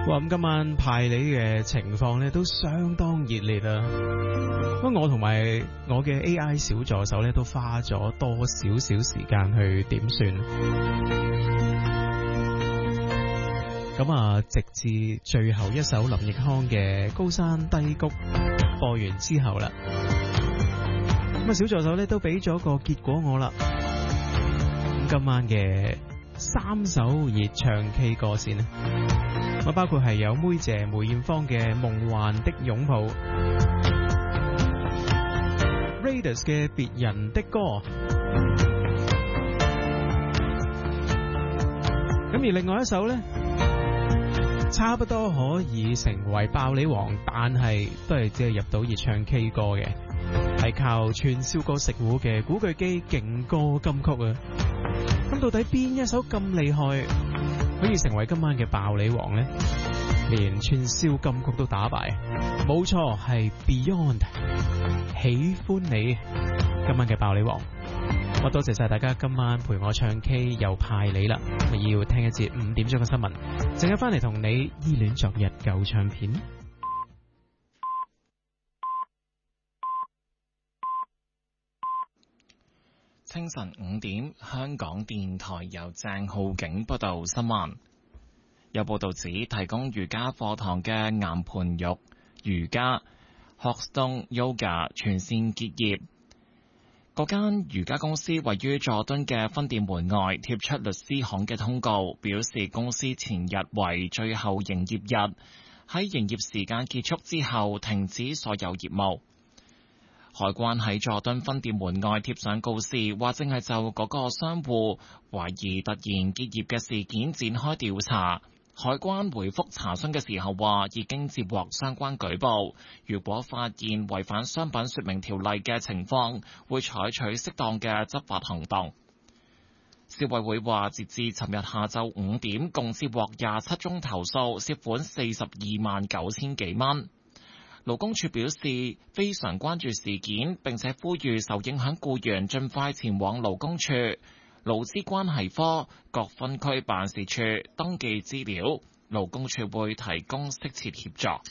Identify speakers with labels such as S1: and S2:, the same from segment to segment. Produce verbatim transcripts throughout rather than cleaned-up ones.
S1: 哇！咁今晚派你嘅情況咧都相當熱烈啊！咁我同埋我嘅 A I 小助手咧都花咗多少少時間去點算。咁啊，直至最後一首林奕匡嘅《高山低谷》播完之後啦，咁啊小助手咧都俾咗個結果我啦。咁今晚嘅三首熱唱 K 歌先咧，咁包括係有妹姐梅艷芳嘅《夢幻的擁抱》，Raidas 嘅《別人的歌》，咁而另外一首咧，差不多可以成為爆你王，但係都係只係入到熱唱 K 歌嘅，係靠串燒歌食糊嘅古巨基勁歌金曲啊！咁到底邊一首咁厲害，可以成為今晚嘅爆你王呢？連串燒金曲都打敗，冇錯，係 Beyond 喜歡你，今晚嘅爆你王。我多謝晒大家今晚陪我唱 K 又派你啦，要聽一節五點鐘嘅新聞，陣間翻嚟同你依戀昨日舊唱片。
S2: 清晨五點，香港電台由鄭浩景報道新聞。有報道指，提供瑜伽課堂嘅岩盤浴瑜伽 Hotstone Yoga 全線結業。嗰間瑜伽公司位於佐敦嘅分店門外貼出律師行嘅通告，表示公司前日為最後營業日，喺營業時間結束之後停止所有業務。海關喺佐敦分店門外貼上告示，話正係就嗰個商戶懷疑突然結業嘅事件展開調查。海關回覆查詢嘅時候話，已經接獲相關舉報，如果發現違反商品說明條例嘅情況，會採取適當嘅執法行動。消委會話，截至尋日下晝五點，共接獲廿七宗投訴，涉款四十二萬九千幾蚊。勞工處表示非常關注事件，並且呼籲受影響僱員盡快前往勞工處勞資關係科各分區辦事處登記資料，勞工處會提供適切協助。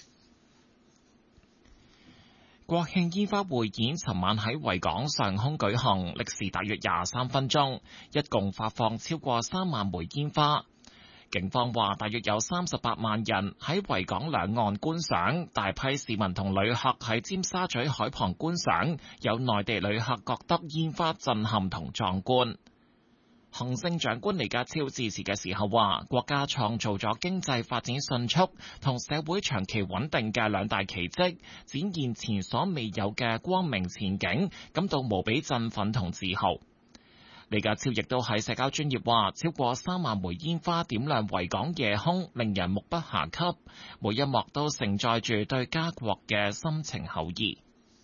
S2: 國慶煙花匯演尋晚喺維港上空舉行，歷時大約廿三分鐘，一共發放超過三萬枚煙花。警方話，大約有三十八萬人喺維港兩岸觀賞，大批市民同旅客喺尖沙咀海旁觀賞，有內地旅客覺得煙花震撼同壯觀。行政長官李家超致辭嘅時候話，國家創造咗經濟發展迅速同社會長期穩定嘅兩大奇蹟，展現前所未有嘅光明前景，感到無比振奮同自豪。李家超亦都喺社交專頁話，超過三萬枚煙花點亮維港夜空，令人目不暇給，每一幕都承載住對家國嘅深情厚誼。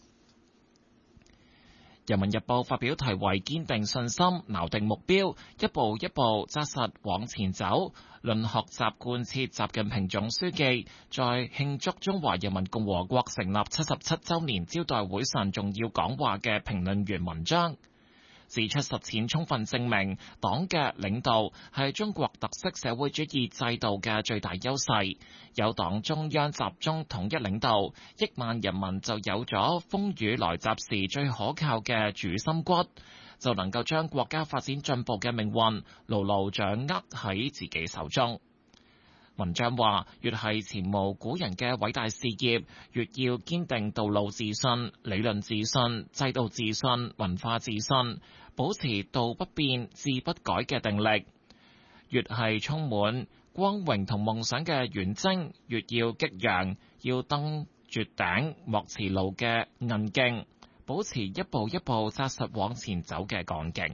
S2: 人民日報發表題為堅定信心，錨定目標，一步一步紮實往前走，論學習貫徹習近平總書記在慶祝中華人民共和國成立七十七週年招待會上重要講話嘅評論員文章，指出實踐充分證明黨嘅領導係中國特色社會主義制度嘅最大優勢，有黨中央集中統一領導，億萬人民就有咗風雨來襲時最可靠嘅主心骨，就能夠將國家發展進步嘅命運牢牢掌握喺自己手中。文章話，越係前無古人嘅偉大事業，越要堅定道路自信、理論自信、制度自信、文化自信，保持道不變、志不改嘅定力。越係充滿光榮同夢想嘅遠征，越要激揚，要登絕頂莫辭路嘅韌勁，保持一步一步紮實往前走嘅幹勁。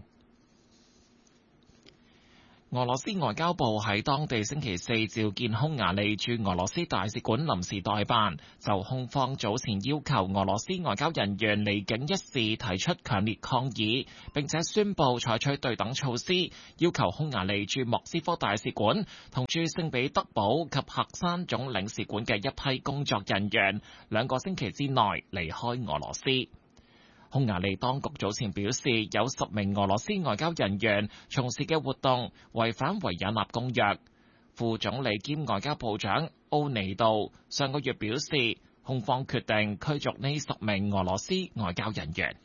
S2: 俄羅斯外交部喺當地星期四召見匈牙利駐俄羅斯大使館臨時代辦，就匈方早前要求俄羅斯外交人員離境一事提出強烈抗議，並且宣布採取對等措施，要求匈牙利駐莫斯科大使館同駐聖彼得堡及喀山總領事館嘅一批工作人員兩個星期之內離開俄羅斯。匈牙利當局早前表示，有十名俄羅斯外交人員從事嘅活動違反維也納公約。 副總理兼外交部長奧尼杜上個月表示，控方決定驅逐呢十名俄羅斯外交人員。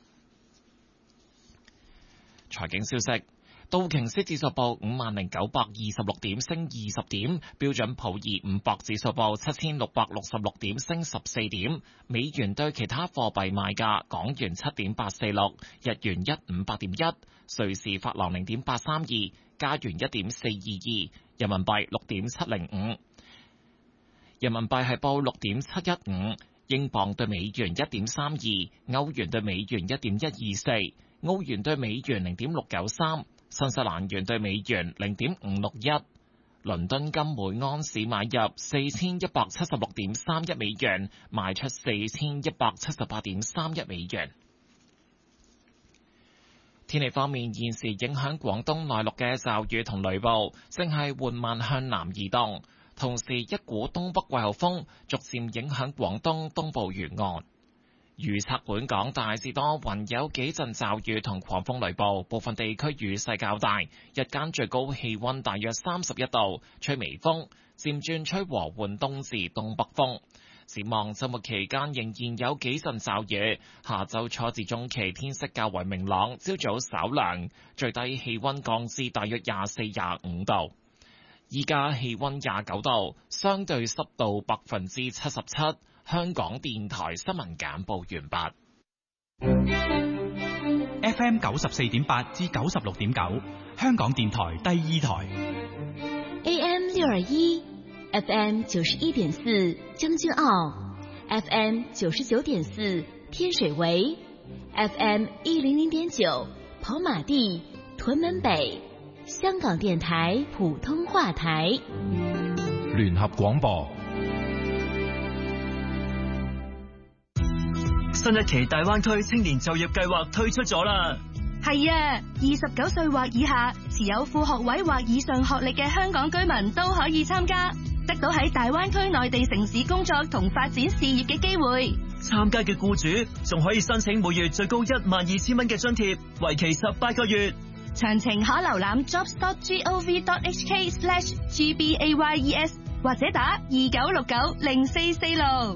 S2: 財經消息。道瓊斯指數報五萬零九百二十六點，升二十點；標準普爾五百指數報七千六百六十六點，升十四點。美元對其他貨幣賣價：港元七點八四六，日元一五八點一，瑞士法郎零點八三二，加元一點四二二，人民幣六點七零五，人民幣係報六點七一五，英鎊對美元一點三二，歐元對美元一點一二四，澳元對美元零點六九三。新西蘭元對美元零點五六一，倫敦金每盎司買入四千一百七十六點三一美元，賣出四千一百七十八點三一美元。天氣方面，現時影響廣東內陸嘅驟雨同雷暴正係緩慢向南移動，同時一股東北季候風逐漸影響廣東東部沿岸。預測本港大致多雲，有幾陣驟雨同狂風雷暴，部分地區雨勢較大。日間最高氣溫大約三十一度，吹微風，漸轉吹和緩東至東北風。展望週末期間仍然有幾陣驟雨，下週初至中期天色較為明朗，朝早稍涼，最低氣溫降至大約廿四、廿五度。依家氣溫廿九度，相對濕度百分之七十七。香港電台新聞簡報完畢。
S3: F M 九十四點八至九十六點九，香港電台第二台。
S4: A M 六二一，F M 九十一點四將軍澳 ，F M 九十九點四天水圍 ，F M 一零零點九跑馬地屯門北，香港電台普通話台。
S5: 聯合廣播。
S6: 新一期大灣區青年就業計劃推出咗啦！
S7: 係啊，二十九歲或以下，持有副學位或以上學歷嘅香港居民都可以參加，得到喺大灣區內地城市工作同發展事業嘅機會。
S6: 參加嘅僱主仲可以申請每月最高一萬二千蚊嘅津貼，為期十八個月。
S7: 詳情可瀏覽 jobs dot gov dot hk slash gbayes 或者打二九六九零四四六。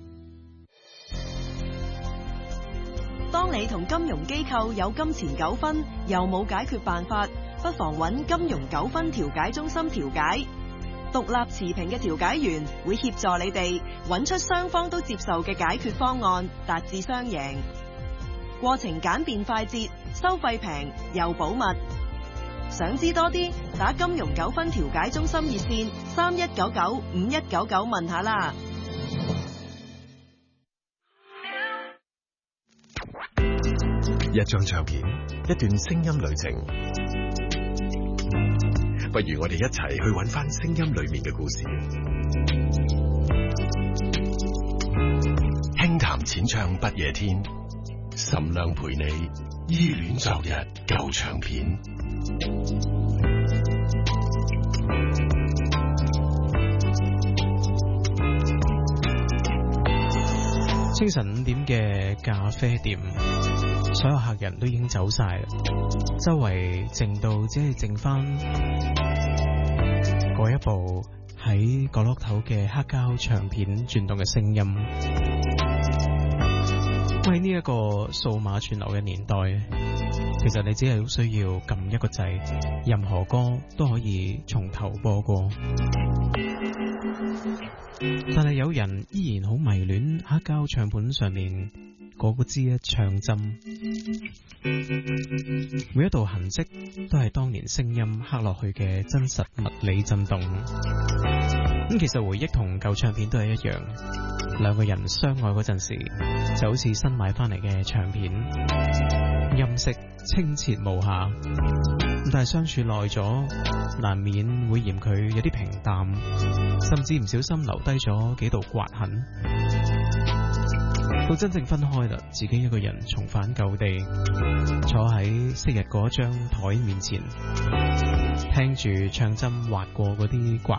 S8: 當你同金融機構有金錢糾紛，又冇解決辦法，不妨揾金融糾紛調解中心調解。獨立持平嘅調解員會協助你哋揾出雙方都接受嘅解決方案，達至雙贏。過程簡便快捷，收費平又保密。想知多啲，打金融糾紛調解中心熱線三一九九五一九九問下啦。
S9: 一張唱片，一段聲音旅程，不如我哋一齊去揾返聲音裏面嘅故事。輕談淺唱不夜天，岑亮陪你依戀昨日舊唱片。
S1: 清晨五點嘅咖啡店，所有客人都已經走晒啦，周圍靜到只係剩翻嗰一部喺角落頭嘅黑膠唱片轉動嘅聲音。喺呢一個數碼串流嘅年代，其實你只係需要撳一個掣，任何歌都可以從頭播過。但係有人依然好迷戀黑膠唱片上面嗰支一唱針，每一道痕跡都係當年聲音刻落去嘅真實物理震動。咁其實回憶同舊唱片都係一樣，兩個人相愛嗰陣時就好似新買翻嚟嘅唱片，音色清澈無瑕，但係相處耐咗，難免會嫌佢有啲平淡，甚至唔小心留低咗幾道刮痕。到真正分開啦，自己一個人重返舊地，坐喺昔日嗰張台面前，聽住唱針劃過嗰啲刮